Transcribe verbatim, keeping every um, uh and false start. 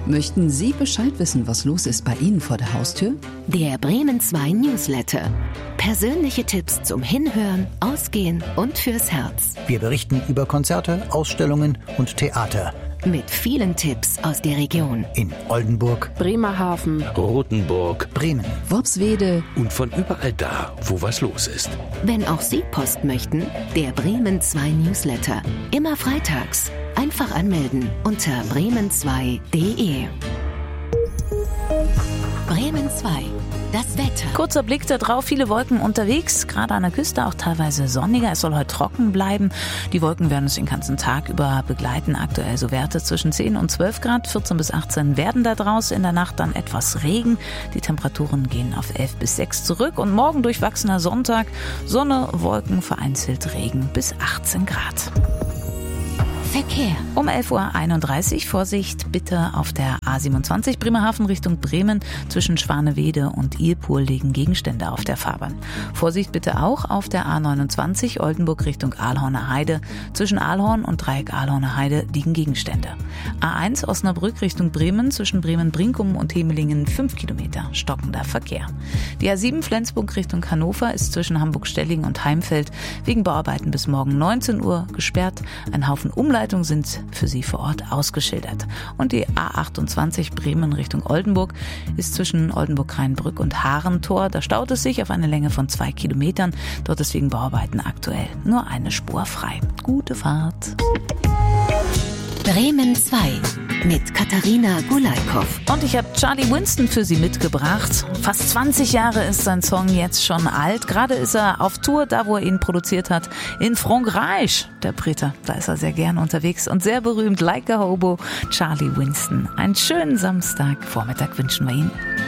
Möchten Sie Bescheid wissen, was los ist bei Ihnen vor der Haustür? Der Bremen zwei Newsletter. Persönliche Tipps zum Hinhören, Ausgehen und fürs Herz. Wir berichten über Konzerte, Ausstellungen und Theater. Mit vielen Tipps aus der Region. In Oldenburg, Bremerhaven, Rothenburg, Bremen, Worpswede und von überall da, wo was los ist. Wenn auch Sie Post möchten, der Bremen zwei Newsletter. Immer freitags. Einfach anmelden unter bremen zwei punkt de. Bremen zwei. Das Wetter. Kurzer Blick da drauf, viele Wolken unterwegs, gerade an der Küste auch teilweise sonniger. Es soll heute trocken bleiben. Die Wolken werden uns den ganzen Tag über begleiten. Aktuell so Werte zwischen zehn und zwölf Grad, vierzehn bis achtzehn werden da draus. In der Nacht dann etwas Regen. Die Temperaturen gehen auf elf bis sechs zurück. Und morgen durchwachsener Sonntag, Sonne, Wolken, vereinzelt Regen bis achtzehn Grad. Verkehr. Um elf Uhr einunddreißig, Vorsicht bitte auf der A siebenundzwanzig Bremerhaven Richtung Bremen. Zwischen Schwanewede und Ilpur liegen Gegenstände auf der Fahrbahn. Vorsicht bitte auch auf der A neunundzwanzig Oldenburg Richtung Ahlhorner Heide. Zwischen Ahlhorn und Dreieck Ahlhorner Heide liegen Gegenstände. A eins Osnabrück Richtung Bremen. Zwischen Bremen-Brinkum und Hemelingen fünf Kilometer stockender Verkehr. Die A sieben Flensburg Richtung Hannover ist zwischen Hamburg-Stelling und Heimfeld wegen Bauarbeiten bis morgen neunzehn Uhr gesperrt. Ein Haufen Umleitungen sind für Sie vor Ort ausgeschildert. Und die A achtundzwanzig Bremen Richtung Oldenburg ist zwischen Oldenburg-Rheinbrück und Haarentor. Da staut es sich auf eine Länge von zwei Kilometern. Dort ist wegen Bauarbeiten aktuell nur eine Spur frei. Gute Fahrt. Bremen zwei mit Katharina Gulaikow. Und ich habe Charlie Winston für Sie mitgebracht. Fast zwanzig Jahre ist sein Song jetzt schon alt. Gerade ist er auf Tour, da wo er ihn produziert hat, in Frankreich. Der Brite, da ist er sehr gern unterwegs und sehr berühmt. Like a Hobo, Charlie Winston. Einen schönen Samstagvormittag wünschen wir Ihnen.